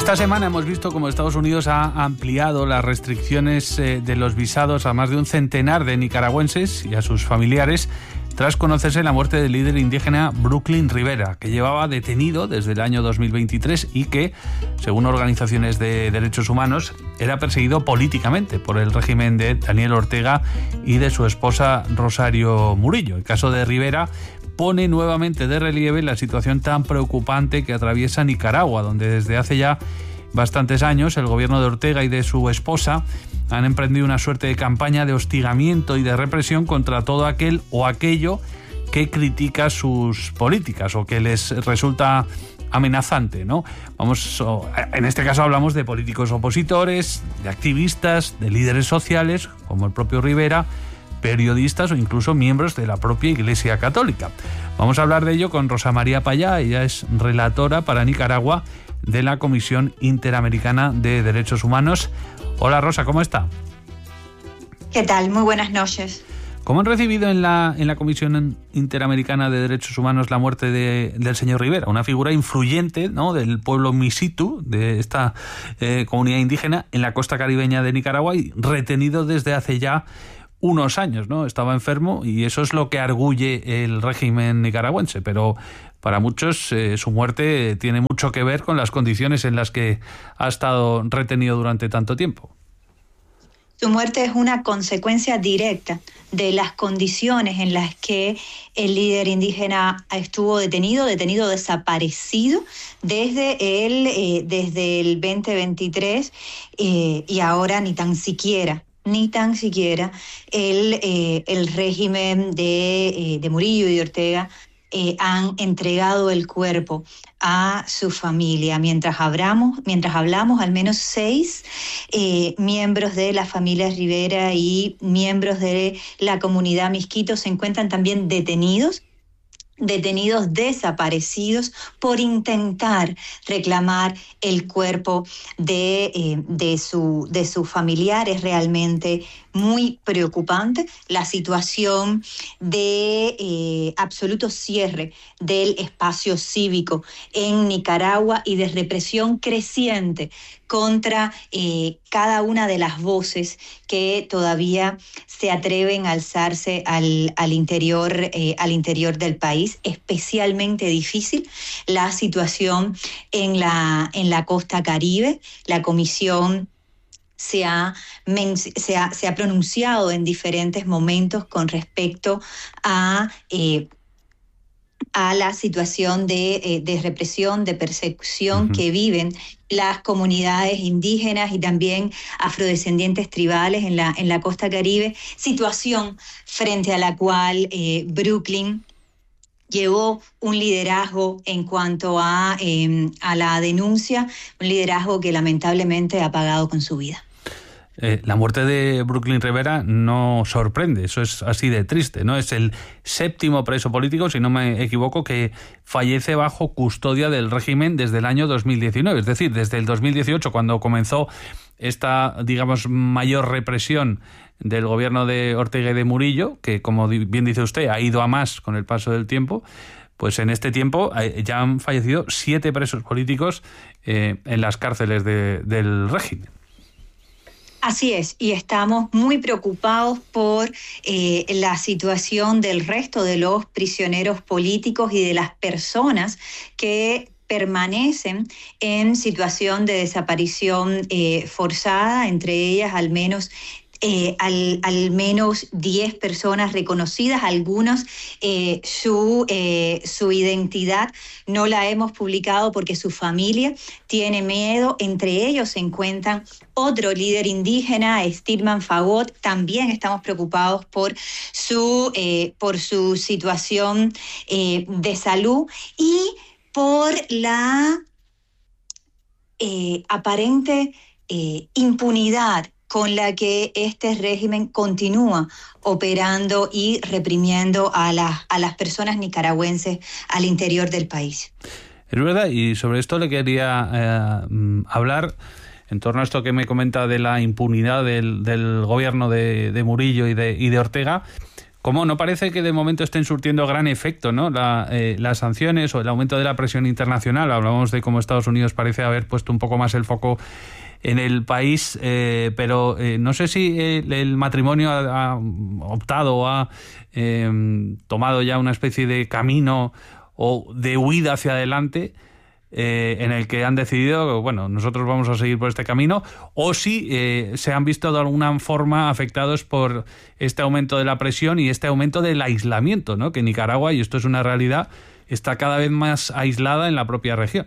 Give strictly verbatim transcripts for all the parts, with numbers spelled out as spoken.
Esta semana hemos visto cómo Estados Unidos ha ampliado las restricciones eh, de los visados a más de un centenar de nicaragüenses y a sus familiares tras conocerse la muerte del líder indígena Brooklyn Rivera, que llevaba detenido desde el año dos mil veintitrés y que, según organizaciones de derechos humanos, era perseguido políticamente por el régimen de Daniel Ortega y de su esposa Rosario Murillo. El caso de Rivera pone nuevamente de relieve la situación tan preocupante que atraviesa Nicaragua, donde desde hace ya bastantes años el gobierno de Ortega y de su esposa han emprendido una suerte de campaña de hostigamiento y de represión contra todo aquel o aquello que critica sus políticas o que les resulta amenazante, ¿no? Vamos, en este caso hablamos de políticos opositores, de activistas, de líderes sociales, como el propio Rivera, periodistas o incluso miembros de la propia Iglesia Católica. Vamos a hablar de ello con Rosa María Payá. Ella es relatora para Nicaragua de la Comisión Interamericana de Derechos Humanos. Hola Rosa, ¿cómo está? ¿Qué tal? Muy buenas noches. ¿Cómo han recibido en la, en la Comisión Interamericana de Derechos Humanos la muerte de, del señor Rivera? Una figura influyente, ¿no?, del pueblo Misitu, de esta eh, comunidad indígena en la costa caribeña de Nicaragua y retenido desde hace ya unos años, ¿no? Estaba enfermo y eso es lo que arguye el régimen nicaragüense, pero para muchos eh, su muerte tiene mucho que ver con las condiciones en las que ha estado retenido durante tanto tiempo. Su muerte es una consecuencia directa de las condiciones en las que el líder indígena estuvo detenido, detenido desaparecido desde el, eh, desde el veinte veintitrés eh, y ahora ni tan siquiera ni tan siquiera el, eh, el régimen de, eh, de Murillo y de Ortega eh, han entregado el cuerpo a su familia. Mientras hablamos, mientras hablamos al menos seis eh, miembros de la familia Rivera y miembros de la comunidad Misquito se encuentran también detenidos, detenidos desaparecidos por intentar reclamar el cuerpo de, eh, de, su, de sus familiares. Realmente muy preocupante la situación de eh, absoluto cierre del espacio cívico en Nicaragua y de represión creciente contra eh, cada una de las voces que todavía se atreven a alzarse al, al, interior, eh, al interior del país. Especialmente difícil la situación en la, en la costa Caribe. La Comisión Se ha, se, ha, se ha pronunciado en diferentes momentos con respecto a, eh, a la situación de, eh, de represión, de persecución uh-huh. que viven las comunidades indígenas y también afrodescendientes tribales en la, en la costa Caribe, situación frente a la cual eh, Brooklyn llevó un liderazgo en cuanto a, eh, a la denuncia, un liderazgo que lamentablemente ha pagado con su vida. Eh, la muerte de Brooklyn Rivera no sorprende, eso es así de triste, ¿no? Es el séptimo preso político, si no me equivoco, que fallece bajo custodia del régimen desde el año dos mil diecinueve, es decir, desde el dos mil dieciocho, cuando comenzó esta, digamos, mayor represión del gobierno de Ortega y de Murillo, que, como bien dice usted, ha ido a más con el paso del tiempo. Pues en este tiempo ya han fallecido siete presos políticos eh, en las cárceles de, del régimen. Así es, y estamos muy preocupados por eh, la situación del resto de los prisioneros políticos y de las personas que permanecen en situación de desaparición eh, forzada, entre ellas al menos Eh, al, al menos diez personas reconocidas. Algunos eh, su, eh, su identidad no la hemos publicado porque su familia tiene miedo. Entre ellos se encuentran otro líder indígena, Stilman Fagot. También estamos preocupados por su, eh, por su situación eh, de salud y por la eh, aparente eh, impunidad con la que este régimen continúa operando y reprimiendo a, la, a las personas nicaragüenses al interior del país. Es verdad, y sobre esto le quería eh, hablar en torno a esto que me comenta de la impunidad del, del gobierno de, de Murillo y de, y de Ortega. ¿Cómo no parece que de momento estén surtiendo gran efecto, ¿no? La, eh, las sanciones o el aumento de la presión internacional? Hablamos de cómo Estados Unidos parece haber puesto un poco más el foco en el país, eh, pero eh, no sé si el, el matrimonio ha, ha optado o ha eh, tomado ya una especie de camino o de huida hacia adelante, Eh, en el que han decidido, bueno, nosotros vamos a seguir por este camino, o si eh, se han visto de alguna forma afectados por este aumento de la presión y este aumento del aislamiento, ¿no? Que Nicaragua, y esto es una realidad, está cada vez más aislada en la propia región.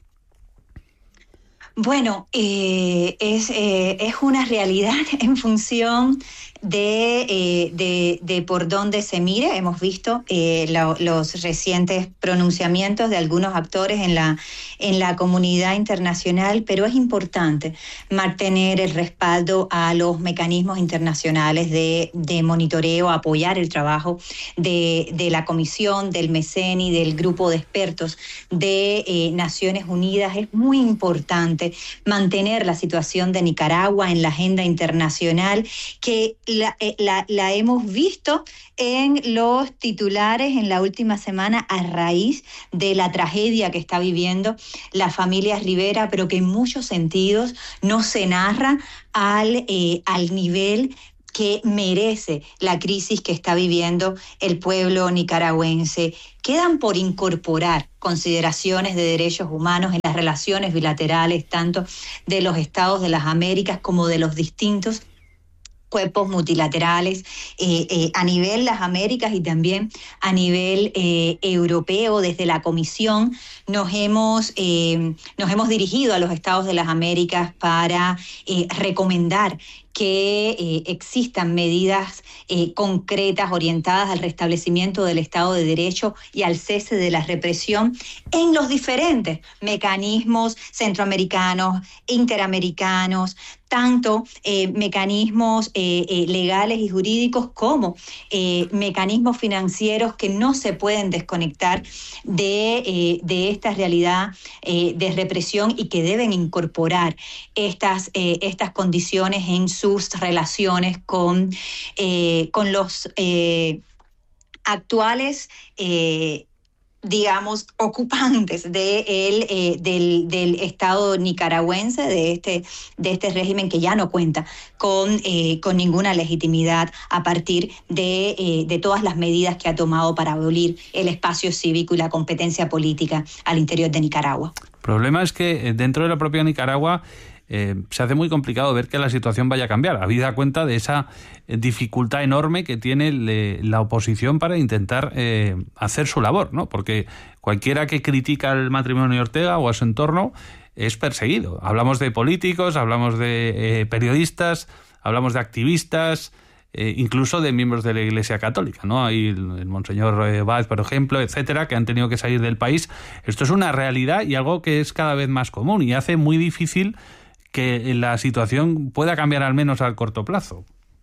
Bueno, eh, es, eh, es una realidad en función de, eh, de, de por dónde se mire. Hemos visto eh, lo, los recientes pronunciamientos de algunos actores en la, en la comunidad internacional, pero es importante mantener el respaldo a los mecanismos internacionales de, de monitoreo, apoyar el trabajo de, de la Comisión, del MECENI, del grupo de expertos de eh, Naciones Unidas. Es muy importante mantener la situación de Nicaragua en la agenda internacional, que la, la, la hemos visto en los titulares en la última semana a raíz de la tragedia que está viviendo la familia Rivera, pero que en muchos sentidos no se narra al, eh, al nivel que merece la crisis que está viviendo el pueblo nicaragüense. Quedan por incorporar consideraciones de derechos humanos en las relaciones bilaterales, tanto de los Estados de las Américas como de los distintos cuerpos multilaterales eh, eh, a nivel las Américas y también a nivel eh, europeo. Desde la Comisión nos hemos, eh, nos hemos dirigido a los Estados de las Américas para eh, recomendar que eh, existan medidas eh, concretas orientadas al restablecimiento del Estado de Derecho y al cese de la represión en los diferentes mecanismos centroamericanos, interamericanos, tanto eh, mecanismos eh, eh, legales y jurídicos como eh, mecanismos financieros que no se pueden desconectar de, eh, de esta realidad eh, de represión y que deben incorporar estas, eh, estas condiciones en sus relaciones con, eh, con los eh, actuales eh, digamos, ocupantes de el, eh, del, del Estado nicaragüense, de este, de este régimen que ya no cuenta con, eh, con ninguna legitimidad a partir de, eh, de todas las medidas que ha tomado para abolir el espacio cívico y la competencia política al interior de Nicaragua. El problema es que dentro de la propia Nicaragua Eh, se hace muy complicado ver que la situación vaya a cambiar, habida cuenta de esa dificultad enorme que tiene le, la oposición para intentar eh, hacer su labor, ¿no? Porque cualquiera que critica el matrimonio Ortega o a su entorno es perseguido. Hablamos de políticos, hablamos de eh, periodistas, hablamos de activistas, eh, incluso de miembros de la Iglesia Católica, ¿no? Hay el, el Monseñor eh, Báez, por ejemplo, etcétera, que han tenido que salir del país. Esto es una realidad y algo que es cada vez más común y hace muy difícil que la situación pueda cambiar al menos al corto plazo.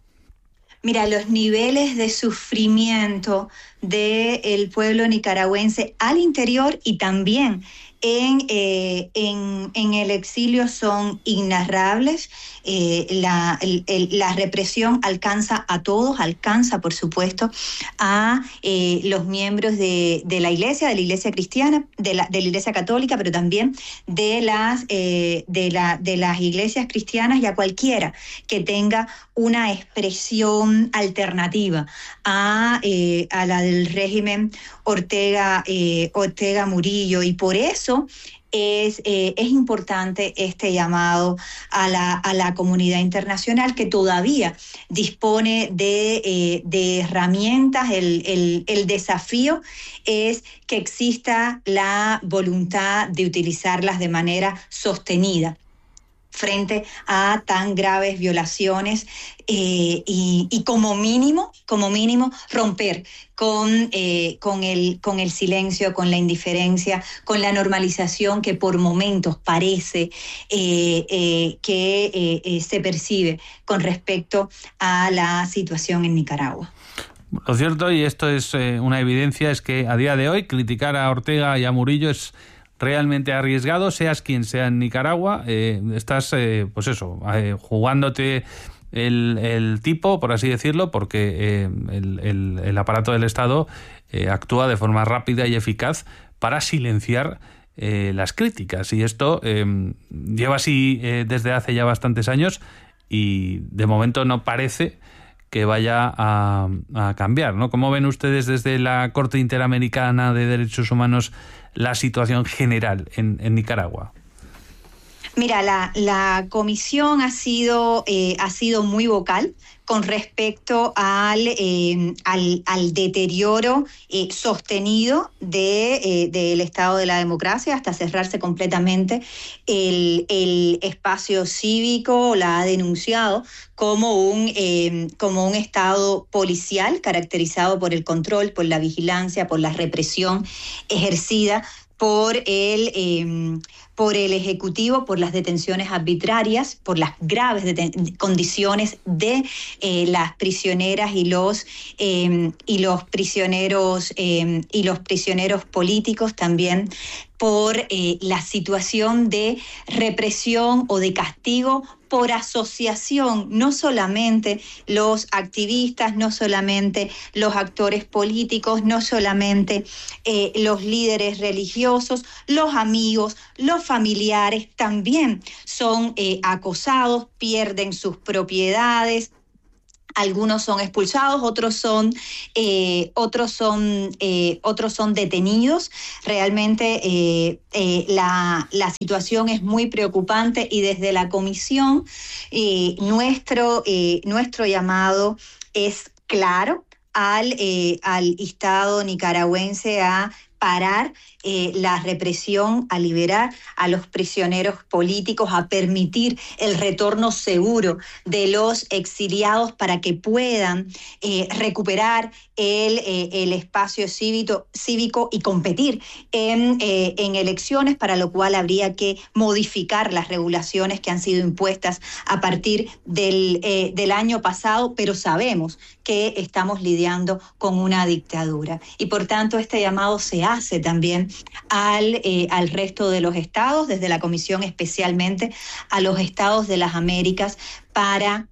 Mira, los niveles de sufrimiento del pueblo nicaragüense al interior y también en, eh, en, en el exilio son inarrables. Eh, la, el, el, la represión alcanza a todos, alcanza por supuesto a eh, los miembros de, de la iglesia, de la iglesia cristiana, de la, de la iglesia católica, pero también de las, eh, de, la, de las iglesias cristianas y a cualquiera que tenga una expresión alternativa a, eh, a la del régimen Ortega, eh, Ortega Murillo, y por eso Es, eh, es importante este llamado a la, a la comunidad internacional que todavía dispone de, eh, de herramientas. El, el, el desafío es que exista la voluntad de utilizarlas de manera sostenida frente a tan graves violaciones eh, y, y como mínimo, como mínimo romper con, eh, con, el, con el silencio, con la indiferencia, con la normalización que por momentos parece eh, eh, que eh, eh, se percibe con respecto a la situación en Nicaragua. Lo cierto, y esto es eh, una evidencia, es que a día de hoy criticar a Ortega y a Murillo es realmente arriesgado, seas quien sea en Nicaragua, eh, estás, eh, pues eso, eh, jugándote el, el tipo, por así decirlo, porque eh, el, el, el aparato del Estado eh, actúa de forma rápida y eficaz para silenciar eh, las críticas. Y esto eh, lleva así eh, desde hace ya bastantes años y de momento no parece que vaya a, a cambiar, ¿no? ¿Cómo ven ustedes desde la Corte Interamericana de Derechos Humanos la situación general en, en Nicaragua? Mira, la, la comisión ha sido, eh, ha sido muy vocal con respecto al, eh, al, al deterioro eh, sostenido de, eh, del Estado de la democracia hasta cerrarse completamente el, el espacio cívico. La ha denunciado como un, eh, como un Estado policial caracterizado por el control, por la vigilancia, por la represión ejercida por el, eh, por el Ejecutivo, por las detenciones arbitrarias, por las graves deten- condiciones de eh, las prisioneras y los, eh, y los prisioneros eh, y los prisioneros políticos, también por eh, la situación de represión o de castigo por asociación, no solamente los activistas, no solamente los actores políticos, no solamente eh, los líderes religiosos, los amigos, los familiares también son eh, acosados, pierden sus propiedades. Algunos son expulsados, otros son, eh, otros son, eh, otros son detenidos. Realmente eh, eh, la, la situación es muy preocupante y desde la comisión eh, nuestro, eh, nuestro llamado es claro al, eh, al Estado nicaragüense a parar eh, la represión, a liberar a los prisioneros políticos, a permitir el retorno seguro de los exiliados para que puedan eh, recuperar el, eh, el espacio cívico, cívico y competir en, eh, en elecciones, para lo cual habría que modificar las regulaciones que han sido impuestas a partir del, eh, del año pasado, pero sabemos que estamos lidiando con una dictadura. Y por tanto este llamado se hace también al, eh, al resto de los estados, desde la Comisión especialmente a los estados de las Américas, para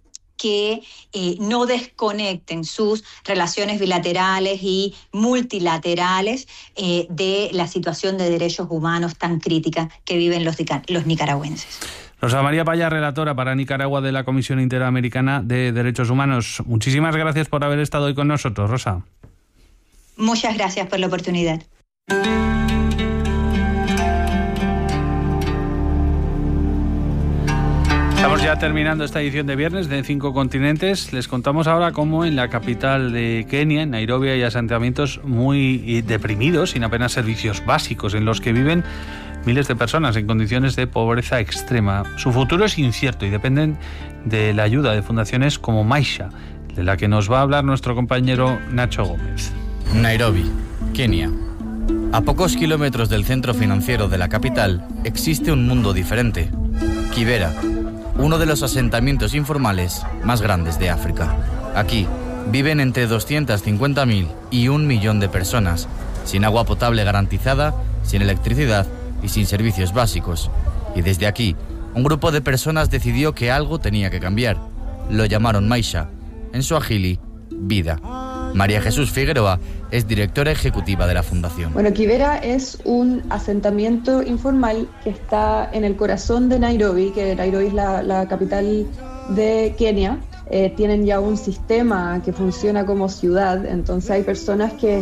que eh, no desconecten sus relaciones bilaterales y multilaterales eh, de la situación de derechos humanos tan crítica que viven los, los nicaragüenses. Rosa María Paya, relatora para Nicaragua de la Comisión Interamericana de Derechos Humanos. Muchísimas gracias por haber estado hoy con nosotros, Rosa. Muchas gracias por la oportunidad. Estamos ya terminando esta edición de viernes de Cinco Continentes. Les contamos ahora cómo en la capital de Kenia, en Nairobi, hay asentamientos muy deprimidos, sin apenas servicios básicos, en los que viven miles de personas en condiciones de pobreza extrema. Su futuro es incierto y dependen de la ayuda de fundaciones como Maisha, de la que nos va a hablar nuestro compañero Nacho Gómez. Nairobi, Kenia. A pocos kilómetros del centro financiero de la capital existe un mundo diferente. Kibera, uno de los asentamientos informales más grandes de África. Aquí viven entre doscientas cincuenta mil y un millón de personas, sin agua potable garantizada, sin electricidad y sin servicios básicos. Y desde aquí, un grupo de personas decidió que algo tenía que cambiar. Lo llamaron Maisha, en suajili, vida. María Jesús Figueroa es directora ejecutiva de la fundación. Bueno, Kibera es un asentamiento informal que está en el corazón de Nairobi, que Nairobi es la, la capital de Kenia. Eh, tienen ya un sistema que funciona como ciudad, entonces hay personas que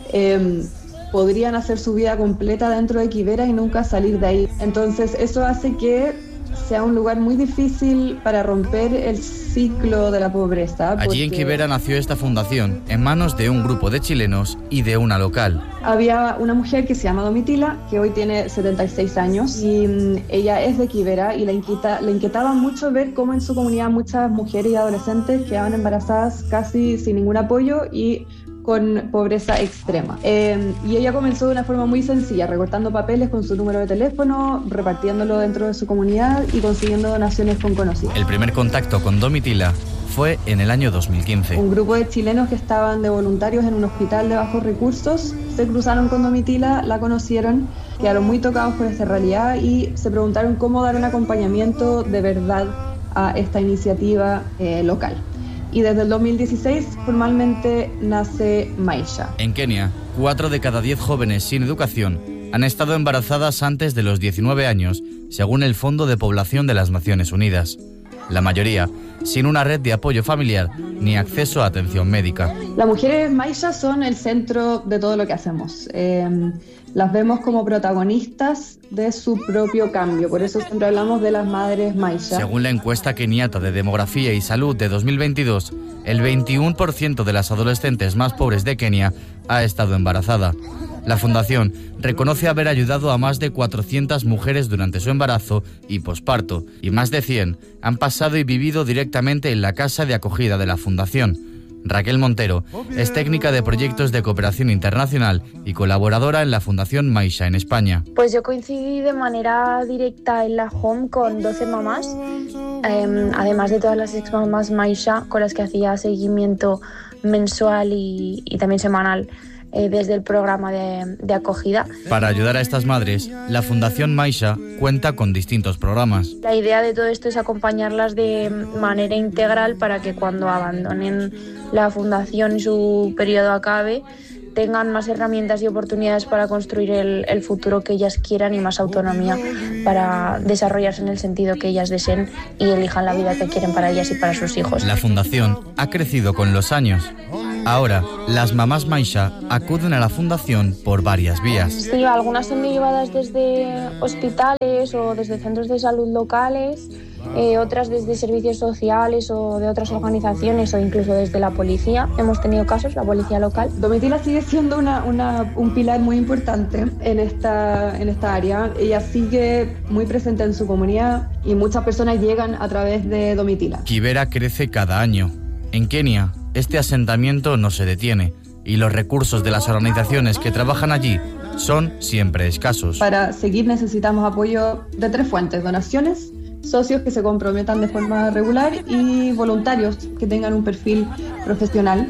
eh, podrían hacer su vida completa dentro de Kibera y nunca salir de ahí. Entonces eso hace que sea un lugar muy difícil para romper el ciclo de la pobreza. Allí en Kibera nació esta fundación, en manos de un grupo de chilenos y de una local. Había una mujer que se llama Domitila, que hoy tiene setenta y seis años, y um, ella es de Kibera y le, inquieta, le inquietaba mucho ver cómo en su comunidad muchas mujeres y adolescentes quedaban embarazadas casi sin ningún apoyo y con pobreza extrema. Eh, y ella comenzó de una forma muy sencilla, recortando papeles con su número de teléfono, repartiéndolo dentro de su comunidad y consiguiendo donaciones con conocidos. El primer contacto con Domitila fue en el año dos mil quince. Un grupo de chilenos que estaban de voluntarios en un hospital de bajos recursos se cruzaron con Domitila, la conocieron, quedaron muy tocados por esta realidad y se preguntaron cómo dar un acompañamiento de verdad a esta iniciativa eh, local. Y desde el dos mil dieciséis formalmente nace Maisha. En Kenia, cuatro de cada diez jóvenes sin educación han estado embarazadas antes de los diecinueve años, según el Fondo de Población de las Naciones Unidas. La mayoría sin una red de apoyo familiar ni acceso a atención médica. Las mujeres Maisha son el centro de todo lo que hacemos. Eh, las vemos como protagonistas de su propio cambio, por eso siempre hablamos de las madres Maisha. Según la encuesta keniata de Demografía y Salud de dos mil veintidós, el veintiuno por ciento de las adolescentes más pobres de Kenia ha estado embarazada. La Fundación reconoce haber ayudado a más de cuatrocientas mujeres durante su embarazo y posparto, y más de cien han pasado y vivido directamente en la casa de acogida de la Fundación. Raquel Montero es técnica de proyectos de cooperación internacional y colaboradora en la Fundación Maisha en España. Pues yo coincidí de manera directa en la home con doce mamás, eh, además de todas las ex mamás Maisha con las que hacía seguimiento mensual y, y también semanal eh, desde el programa de, de acogida. Para ayudar a estas madres, la Fundación Maisha cuenta con distintos programas. La idea de todo esto es acompañarlas de manera integral para que cuando abandonen la fundación y su periodo acabe, tengan más herramientas y oportunidades para construir el, el futuro que ellas quieran y más autonomía para desarrollarse en el sentido que ellas deseen y elijan la vida que quieren para ellas y para sus hijos. La fundación ha crecido con los años. Ahora, las mamás Maisha acuden a la fundación por varias vías. Sí, algunas son derivadas desde hospitales o desde centros de salud locales, eh, otras desde servicios sociales o de otras organizaciones o incluso desde la policía. Hemos tenido casos, la policía local. Domitila sigue siendo una, una, un pilar muy importante en esta, en esta área. Ella sigue muy presente en su comunidad y muchas personas llegan a través de Domitila. Kibera crece cada año. En Kenia, este asentamiento no se detiene y los recursos de las organizaciones que trabajan allí son siempre escasos. Para seguir necesitamos apoyo de tres fuentes: donaciones, socios que se comprometan de forma regular y voluntarios que tengan un perfil profesional.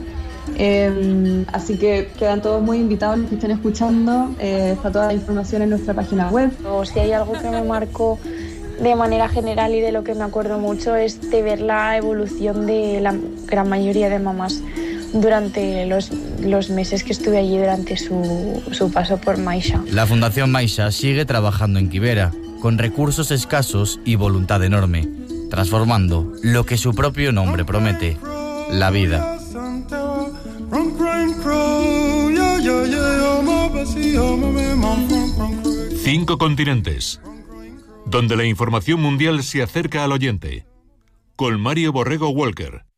Eh, así que quedan todos muy invitados los que estén escuchando. Eh, está toda la información en nuestra página web. O si hay algo que me marcó de manera general y de lo que me acuerdo mucho es de ver la evolución de la gran mayoría de mamás durante los, los meses que estuve allí durante su, su paso por Maisha. La Fundación Maisha sigue trabajando en Kibera con recursos escasos y voluntad enorme, transformando lo que su propio nombre promete, la vida. Cinco continentes, donde la información mundial se acerca al oyente, con Mario Borrego Walker.